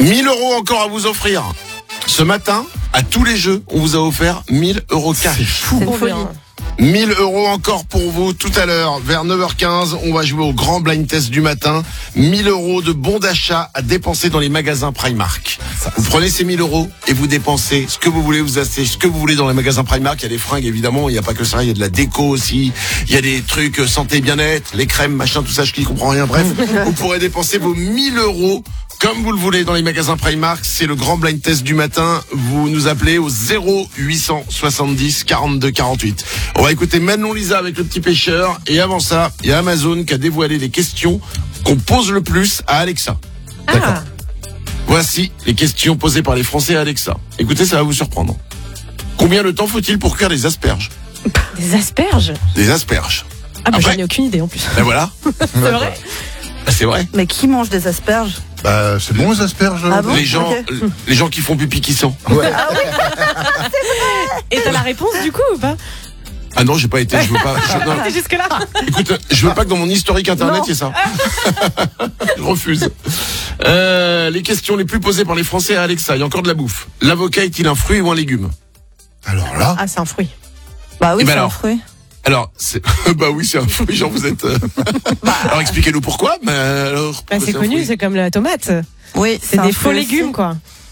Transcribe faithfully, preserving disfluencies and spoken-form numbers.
mille euros encore à vous offrir. Ce matin, à tous les jeux, on vous a offert mille euros cash. C'est fou. C'est une folie. mille euros encore pour vous tout à l'heure. Vers neuf heures quinze, on va jouer au grand blind test du matin. mille euros de bons d'achat à dépenser dans les magasins Primark. Vous prenez ces mille euros et vous dépensez ce que vous voulez, vous achetez ce que vous voulez dans les magasins Primark. Il y a des fringues évidemment, il n'y a pas que ça, il y a de la déco aussi. Il y a des trucs santé bien-être, les crèmes, machin, tout ça, je ne comprends rien. Bref, vous pourrez dépenser vos mille euros comme vous le voulez dans les magasins Primark. C'est le grand blind test du matin. Vous nous appelez au zéro huit cent soixante-dix quarante-deux quarante-huit. On va écouter Manon Lisa avec le petit pêcheur. Et avant ça, il y a Amazon qui a dévoilé les questions qu'on pose le plus à Alexa. D'accord. Ah. Voici les questions posées par les Français à Alexa. Écoutez, ça va vous surprendre. Combien de temps faut-il pour cuire les asperges? Des asperges? Des asperges. Ah bah Après- j'en ai aucune idée en plus. Ben voilà. C'est vrai? Ah, c'est vrai. Mais qui mange des asperges? Bah, c'est bon les asperges. Ah bon Les gens, Ok. euh, les gens qui font pipi qui sont. Ouais. Et t'as la réponse du coup ou pas? Ah non, j'ai pas été. Je veux pas. je- non. T'es jusque là? Écoute, je veux pas que dans mon historique internet Non. il y ait ça. Je refuse. Euh, les questions les plus posées par les Français à Alexa. Il y a encore de la bouffe. L'avocat est-il un fruit ou un légume? Alors là, Ah c'est un fruit. Bah oui, Eh ben c'est un alors. fruit. Alors, c'est... bah oui, c'est un fruit. Genre, vous êtes. euh, Alors, expliquez-nous pourquoi. Mais alors. Bah pourquoi c'est un connu, fruit c'est comme la tomate. Oui, C'est un des faux fruit légumes aussi. quoi.